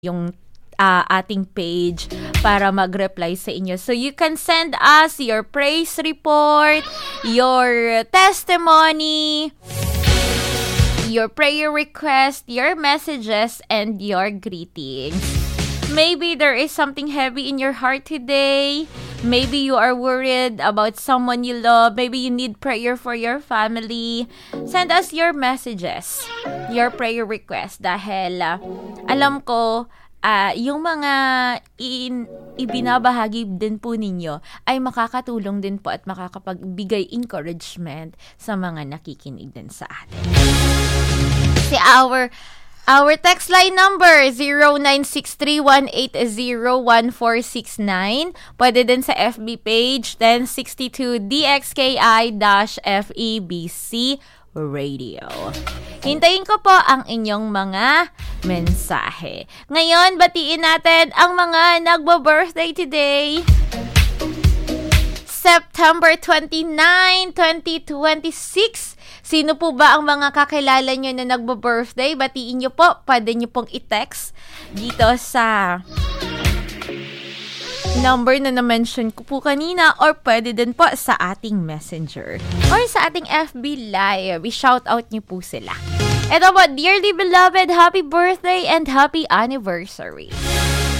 yung ating page para mag-reply sa inyo. So you can send us your praise report, your testimony, your prayer request, your messages, and your greetings. Maybe there is something heavy in your heart today. Maybe you are worried about someone you love. Maybe you need prayer for your family. Send us your messages, your prayer request. Dahil alam ko, yung mga ibinabahagi din po ninyo ay makakatulong din po at makakapagbigay encouragement sa mga nakikinig din sa atin. Si our text line number 0963-180-1469. Pwede din sa FB page 1062 DXKI-FEBC Radio. Hintayin ko po ang inyong mga mensahe. Ngayon, batiin natin ang mga nagbo-birthday today. September 29, 2026. Sino po ba ang mga kakilala nyo na nagbo-birthday? Batiin nyo po. Pwede nyo pong i-text dito sa number na na-mention ko po kanina or pwede din po sa ating messenger or sa ating FB Live. I-shout out nyo po sila. Ito po, dearly beloved, happy birthday and happy anniversary.